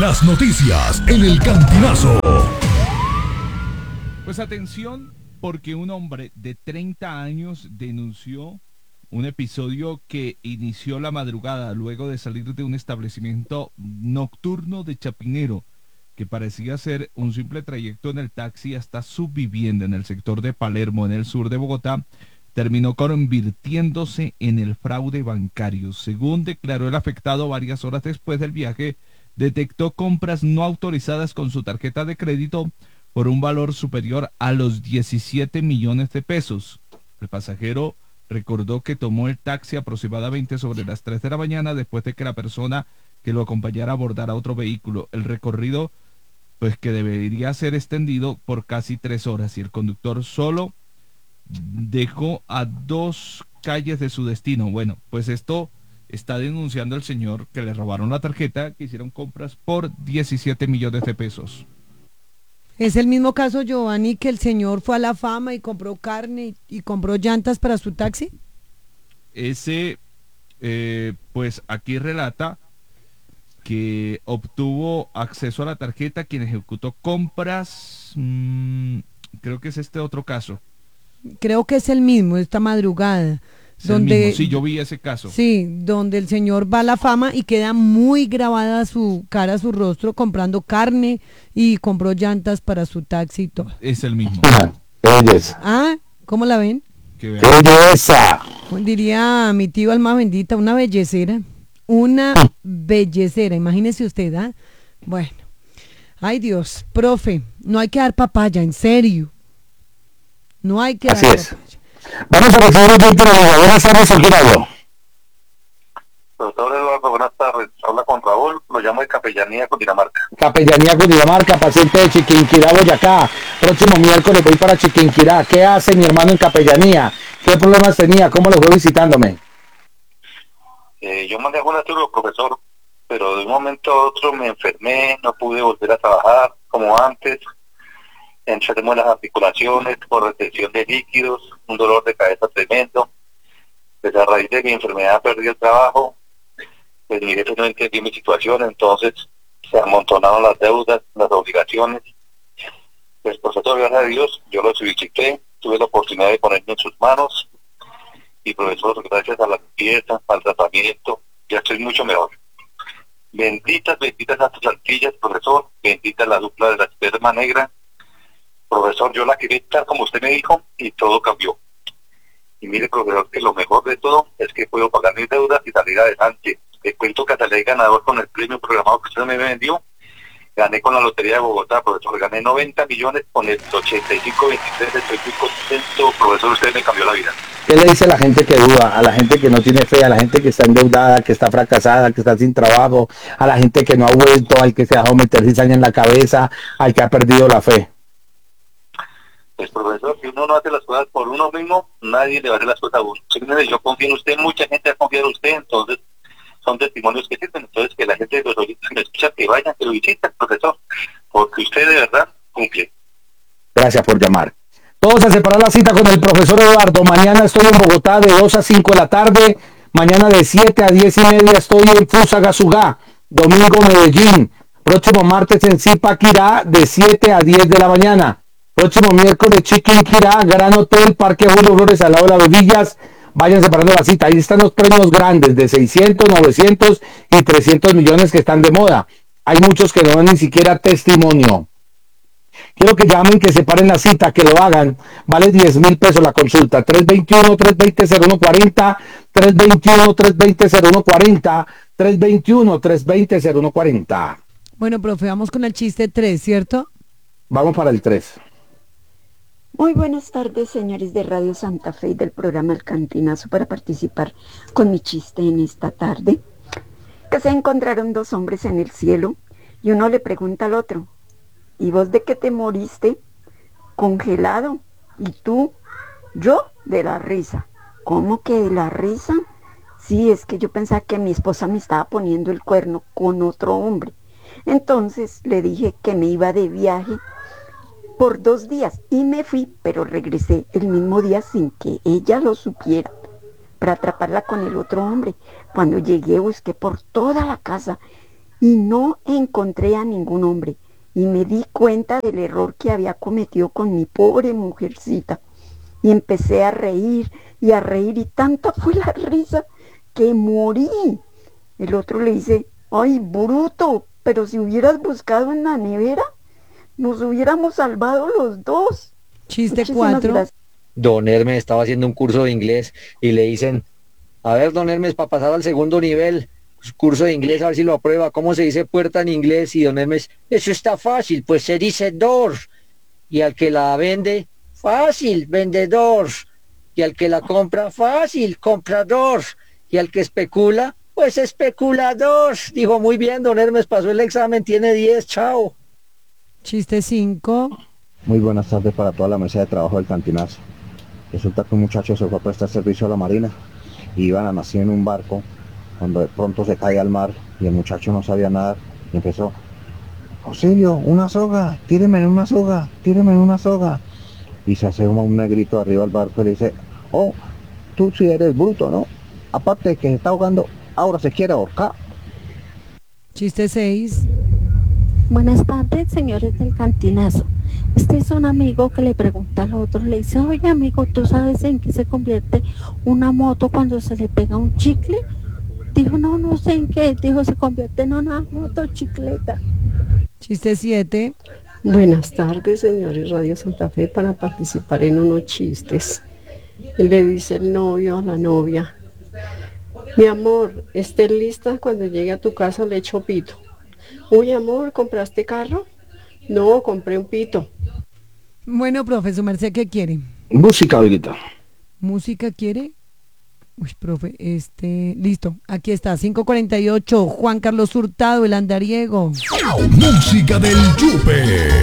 Las noticias en el Cantinazo. Pues atención, porque un hombre de 30 años denunció un episodio que inició la madrugada luego de salir de un establecimiento nocturno de Chapinero, que parecía ser un simple trayecto en el taxi hasta su vivienda en el sector de Palermo, en el sur de Bogotá. Terminó convirtiéndose en el fraude bancario. Según declaró el afectado, varias horas después del viaje, detectó compras no autorizadas con su tarjeta de crédito por un valor superior a los 17 millones de pesos. El pasajero recordó que tomó el taxi aproximadamente sobre las 3 de la mañana después de que la persona que lo acompañara abordara otro vehículo. El recorrido, pues que debería ser extendido por casi 3 horas, y el conductor solo dejó a 2 calles de su destino. Bueno, pues esto está denunciando el señor que le robaron la tarjeta, que hicieron compras por 17 millones de pesos. Es el mismo caso, Giovanni, que el señor fue a La Fama y compró carne y compró llantas para su taxi. Ese, pues aquí relata que obtuvo acceso a la tarjeta quien ejecutó compras. Creo que es este otro caso. Creo que es el mismo, esta madrugada. Es el mismo. Sí, yo vi ese caso. Sí, donde el señor va a La Fama y queda muy grabada su cara, su rostro, comprando carne y compró llantas para su taxi y todo. Es el mismo. Belleza. Ah, ¿cómo la ven? Belleza. Diría mi tío Alma Bendita, una bellecera. Una bellecera, imagínese usted, ¿ah? Bueno, ay Dios, profe, no hay que dar papaya, en serio. No hay que Así dar es. papaya. Vamos a recibir un título de buenas tardes, Raúl. Doctor Eduardo, buenas tardes. Habla con Raúl, lo llamo de Capellanía, Cundinamarca. Capellanía Cundinamarca, paciente de Chiquinquirá, Boyacá. Próximo miércoles voy para Chiquinquirá. ¿Qué hace mi hermano en Capellanía? ¿Qué problemas tenía? ¿Cómo lo fue visitándome? Yo mandé algún estudio, profesor, pero de un momento a otro me enfermé, no pude volver a trabajar como antes. Enfermo en las articulaciones por retención de líquidos, un dolor de cabeza tremendo. Pues a raíz de mi enfermedad perdí el trabajo. Pues mi jefe no entendió mi situación, entonces se amontonaron las deudas, las obligaciones. Pues profesor, gracias a Dios, yo lo solicité, tuve la oportunidad de ponerme en sus manos. Y profesor, gracias a la limpieza, al tratamiento, ya estoy mucho mejor. Benditas las saltillas, profesor, bendita la dupla de la esperma negra. Profesor, yo la quería estar como usted me dijo y todo cambió. Y mire, profesor, que lo mejor de todo es que puedo pagar mis deudas y salir adelante. Le cuento que salí ganador con el premio programado que usted me vendió. Gané con la Lotería de Bogotá, profesor, gané 90 millones con el 85-23, estoy muy contento, profesor, usted me cambió la vida. ¿Qué le dice a la gente que duda, a la gente que no tiene fe, a la gente que está endeudada, que está fracasada, que está sin trabajo, a la gente que no ha vuelto, al que se ha dejado meter cizaña en la cabeza, al que ha perdido la fe? Pues profesor, si uno no hace las cosas por uno mismo, nadie le va a hacer las cosas a uno. Yo confío en usted, mucha gente ha confiado en usted, entonces son testimonios que sirven. Entonces que la gente de los oyentes que me escucha, que vayan, que lo visiten, profesor, porque usted de verdad cumple. Gracias por llamar. Todos a separar la cita con el profesor Eduardo. Mañana estoy en Bogotá de 2 a 5 de la tarde. Mañana de 7 a 10 y media estoy en Fusagasugá. Domingo Medellín. Próximo martes en Zipaquirá de 7 a 10 de la mañana. Próximo miércoles Chiquinquirá, Gran Hotel, Parque Julio Flores al lado de las Villas. Vayan separando la cita. Ahí están los premios grandes de 600, 900 y 300 millones que están de moda. Hay muchos que no dan ni siquiera testimonio. Quiero que llamen, que separen la cita, que lo hagan. Vale 10,000 pesos la consulta. 321-320-0140, 321-320-0140, 321-320-0140. Bueno, profe, vamos con el chiste 3, ¿cierto? Vamos para el 3. Muy buenas tardes, señores de Radio Santa Fe y del programa El Cantinazo, para participar con mi chiste en esta tarde. Que se encontraron dos hombres en el cielo y uno le pregunta al otro: ¿y vos de qué te moriste? Congelado. ¿Y tú? Yo, de la risa. ¿Cómo que de la risa? Sí, es que yo pensaba que mi esposa me estaba poniendo el cuerno con otro hombre. Entonces le dije que me iba de viaje por 2 días y me fui, pero regresé el mismo día sin que ella lo supiera, para atraparla con el otro hombre. Cuando llegué busqué por toda la casa y no encontré a ningún hombre. Y me di cuenta del error que había cometido con mi pobre mujercita. Y empecé a reír, y tanta fue la risa que morí. El otro le dice, ay, bruto, pero si hubieras buscado en la nevera, nos hubiéramos salvado los dos. Chiste Muchísimas 4. gracias. Don Hermes estaba haciendo un curso de inglés y le dicen, a ver, don Hermes, para pasar al segundo nivel, curso de inglés, a ver si lo aprueba, ¿cómo se dice puerta en inglés? Y don Hermes, eso está fácil, pues se dice door. Y al que la vende, fácil, vendedor. Y al que la compra, fácil, comprador. Y al que especula, pues especulador. Dijo, muy bien, don Hermes, pasó el examen, tiene 10, chao. Chiste 5. Muy buenas tardes para toda la mesa de trabajo del Cantinazo. Resulta que un muchacho se fue a prestar servicio a la marina y iban a nacer en un barco cuando de pronto se cae al mar y el muchacho no sabía nadar y empezó, auxilio, una soga, tíreme en una soga, tíreme en una soga. Y se asoma un negrito arriba del barco y le dice, oh, tú sí eres bruto, ¿no? Aparte de que se está ahogando, ahora se quiere ahorcar. Chiste 6. Buenas tardes, señores del Cantinazo. Este es un amigo que le pregunta al otro, le dice, oye amigo, ¿tú sabes en qué se convierte una moto cuando se le pega un chicle? Dijo, no, no sé en qué. Dijo, se convierte en una motocicleta. Chiste 7. Buenas tardes, señores Radio Santa Fe, para participar en unos chistes. Le dice el novio a la novia, mi amor, ¿estés lista? Cuando llegue a tu casa le echo pito. Uy, amor, ¿compraste carro? No, compré un pito. Bueno, profe, su merced, ¿qué quiere? Música, Olguita. ¿Música quiere? Uy, profe, listo, aquí está, 5:48, Juan Carlos Hurtado, el andariego. Música del Yupe.